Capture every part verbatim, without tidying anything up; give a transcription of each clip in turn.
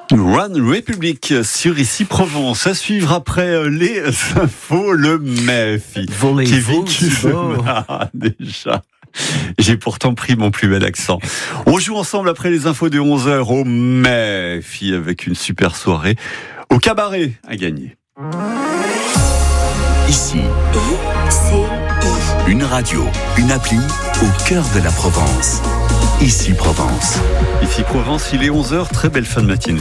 One Republic sur Ici Provence. À suivre après les infos, le M E F I. Voulez-vous, ah, déjà. J'ai pourtant pris mon plus bel accent. On joue ensemble après les infos de onze heures au M E F I avec une super soirée au cabaret à gagner. Ici, une radio, une appli au cœur de la Provence. Ici Provence. Ici Provence, il est onze heures, très belle fin de matinée.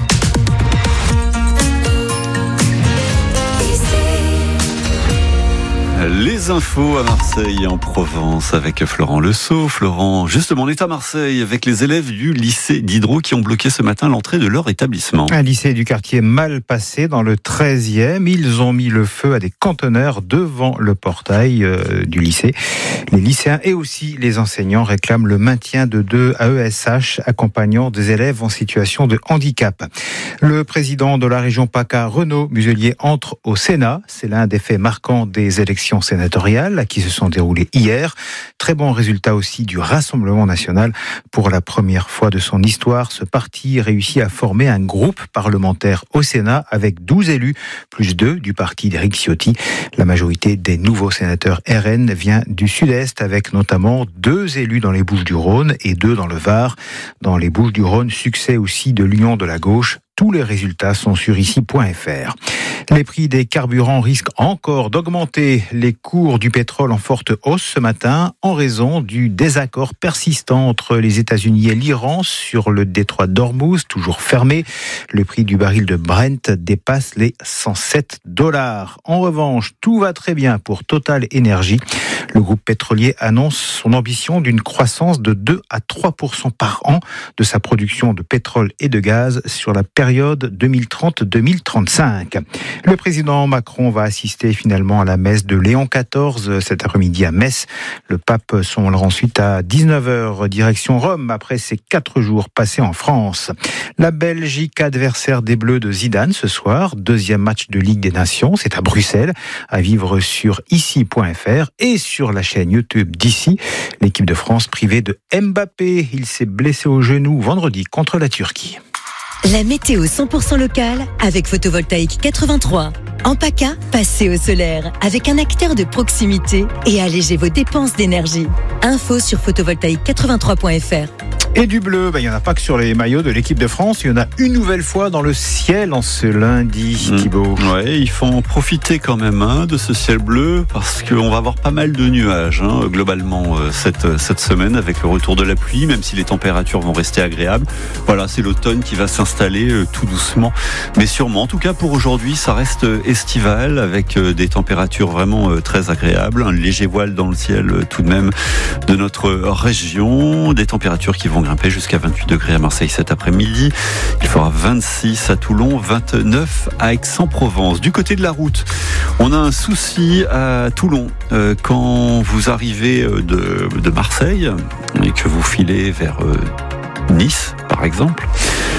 Les infos à Marseille et en Provence avec Florent Lesault. Florent, justement, on est à Marseille avec les élèves du lycée d'Hydro qui ont bloqué ce matin l'entrée de leur établissement. Un lycée du quartier Malpassé dans le treizième. Ils ont mis le feu à des conteneurs devant le portail euh, du lycée. Les lycéens et aussi les enseignants réclament le maintien de deux A E S H accompagnant des élèves en situation de handicap. Le président de la région PACA, Renaud Muselier, entre au Sénat. C'est l'un des faits marquants des élections sénatoriales qui se sont déroulées hier. Très bon résultat aussi du Rassemblement national. Pour la première fois de son histoire, ce parti réussit à former un groupe parlementaire au Sénat avec douze élus, plus deux du parti d'Éric Ciotti. La majorité des nouveaux sénateurs R N vient du Sud-Est avec notamment deux élus dans les Bouches-du-Rhône et deux dans le Var. Dans les Bouches-du-Rhône, succès aussi de l'Union de la gauche. Tous les résultats sont sur ici point f r. Les prix des carburants risquent encore d'augmenter. Les cours du pétrole en forte hausse ce matin en raison du désaccord persistant entre les États-Unis et l'Iran sur le détroit d'Ormuz, toujours fermé. Le prix du baril de Brent dépasse les cent sept dollars. En revanche, tout va très bien pour Total Energy. Le groupe pétrolier annonce son ambition d'une croissance de deux à trois pour cent par an de sa production de pétrole et de gaz sur la période deux mille trente à deux mille trente-cinq. Le président Macron va assister finalement à la messe de Léon quatorze cet après-midi à Metz. Le pape s'envolera ensuite à dix-neuf heures direction Rome après ses quatre jours passés en France. La Belgique, adversaire des Bleus de Zidane ce soir. Deuxième match de Ligue des Nations, c'est à Bruxelles, à vivre sur ici point f r et sur la chaîne YouTube d'Ici. L'équipe de France privée de Mbappé. Il s'est blessé au genou vendredi contre la Turquie. La météo cent pour cent locale avec Photovoltaïque quatre-vingt-trois. En PACA, passez au solaire avec un acteur de proximité et allégez vos dépenses d'énergie. Info sur photovoltaïque quatre-vingt-trois point f r. Et du bleu, ben, il n'y en a pas que sur les maillots de l'équipe de France, il y en a une nouvelle fois dans le ciel en ce lundi, Thibaut. Mmh. Ouais, il faut en profiter quand même hein, de ce ciel bleu parce qu'on va avoir pas mal de nuages hein, globalement euh, cette, cette semaine avec le retour de la pluie, même si les températures vont rester agréables. Voilà, c'est l'automne qui va s'installer euh, tout doucement, mais sûrement. En tout cas pour aujourd'hui, ça reste estival avec euh, des températures vraiment euh, très agréables, un léger voile dans le ciel euh, tout de même de notre région, des températures qui vont grimper jusqu'à vingt-huit degrés à Marseille cet après-midi. Il fera vingt-six à Toulon, vingt-neuf à Aix-en-Provence. Du côté de la route, on a un souci à Toulon. Euh, quand vous arrivez de, de Marseille et que vous filez vers euh, Nice, par exemple,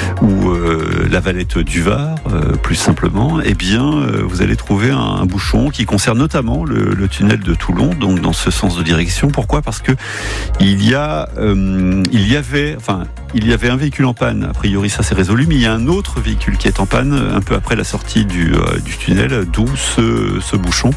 ou euh, la Valette du Var, euh, plus simplement, eh bien, euh, vous allez trouver un, un bouchon qui concerne notamment le, le tunnel de Toulon, donc dans ce sens de direction. Pourquoi ? Parce que il y a, euh, il y avait, enfin, il y avait un véhicule en panne. A priori, ça s'est résolu, mais il y a un autre véhicule qui est en panne un peu après la sortie du, euh, du tunnel, d'où ce, ce bouchon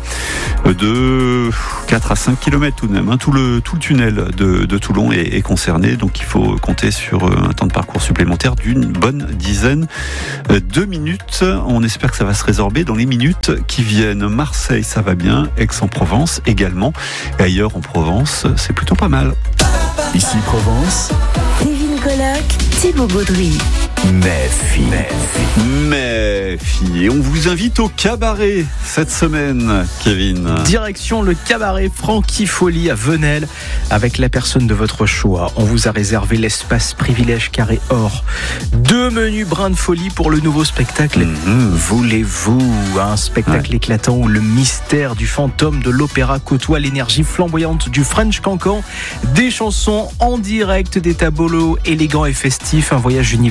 de quatre à cinq kilomètres tout de même. Hein. Tout le tout le tunnel de, de Toulon est, est concerné, donc il faut compter sur un temps de parcours supplémentaire d'une bonne dizaine de minutes. On espère que ça va se résorber dans les minutes qui viennent. Marseille, ça va bien. Aix-en-Provence également. Et ailleurs en Provence, c'est plutôt pas mal. Ici Provence. Kevin Coloc, Thibaut Baudry. M E F I. M E F I. Et on vous invite au cabaret cette semaine, Kevin. Direction le cabaret Francky Folie à Venelle avec la personne de votre choix. On vous a réservé l'espace privilège carré or. Deux menus brin de folie pour le nouveau spectacle. Mm-hmm. Voulez-vous un spectacle ouais. éclatant où le mystère du fantôme de l'opéra côtoie l'énergie flamboyante du French Cancan, des chansons en direct, des tableaux élégants et festifs, un voyage universel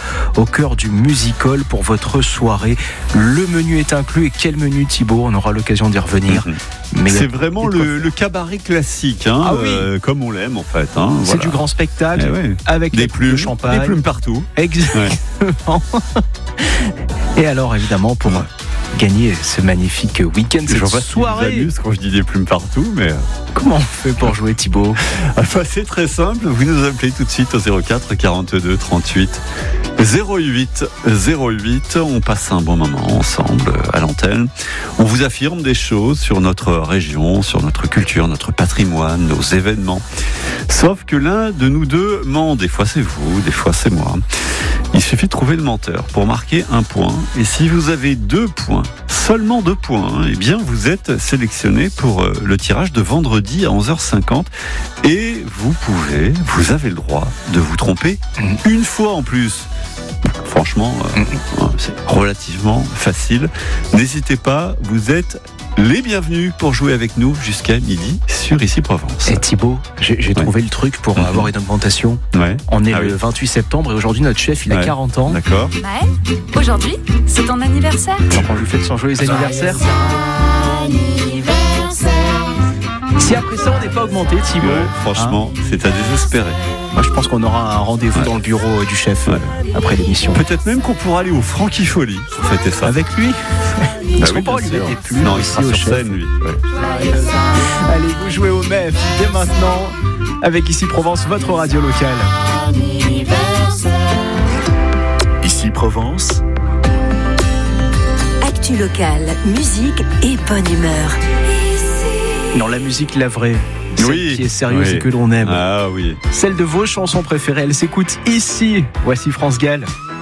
au cœur du musical pour votre soirée. Le menu est inclus. Et quel menu, Thibaut? On aura l'occasion d'y revenir. Mmh. Mais c'est vraiment le, le cabaret classique, hein, ah oui. euh, comme on l'aime en fait. Hein, c'est voilà. du grand spectacle, eh ouais. avec des des plumes, de champagne. des plumes partout. Exactement. Ouais. Et alors, évidemment, pour ouais. gagner ce magnifique week-end, cette soirée. Je quand je dis des plumes partout, mais comment on fait pour jouer, Thibaut? Enfin, c'est très simple. Vous nous appelez tout de suite au zéro quatre quarante-deux trente-huit zéro huit zéro huit. On passe un bon moment ensemble à l'antenne. On vous affirme des choses sur notre région, sur notre culture, notre patrimoine, nos événements. Sauf que l'un de nous deux ment. Des fois c'est vous, des fois c'est moi. Il suffit de trouver le menteur pour marquer un point. Et si vous avez deux points, seulement deux points, eh bien vous êtes sélectionné pour le tirage de vendredi à onze heures cinquante. Et vous pouvez, vous avez le droit de vous tromper une fois en plus. Franchement, euh, c'est relativement facile. N'hésitez pas, vous êtes les bienvenus pour jouer avec nous jusqu'à midi sur Ici Provence. Et Thibaut, j'ai, j'ai ouais. trouvé le truc pour mmh. avoir une augmentation. Ouais. On est ah le oui. vingt-huit septembre et aujourd'hui notre chef il a ouais. quarante ans. D'accord. Maël, aujourd'hui c'est ton anniversaire. Donc on lui fait son joyeux anniversaire. Anniversaire. Si après ça on n'est pas augmenté, Thibaut, ouais, franchement, hein, c'est à désespérer. Moi je pense qu'on aura un rendez-vous ouais. dans le bureau du chef ouais. euh, après l'émission. Peut-être même qu'on pourra aller au Frankifolie pour fêter ça. Avec lui. Bah Est-ce oui, qu'on pourra lui mettre des pulls? Non, il sera sur scène, lui. Ouais. Allez, vous jouez au M E F dès maintenant avec Ici Provence, votre radio locale. Ici Provence. Actu locale, musique et bonne humeur. Non, la musique, la vraie. Celle oui, qui est sérieuse oui. et que l'on aime. Ah oui. Celle de vos chansons préférées, elle s'écoute ici. Voici France Gall.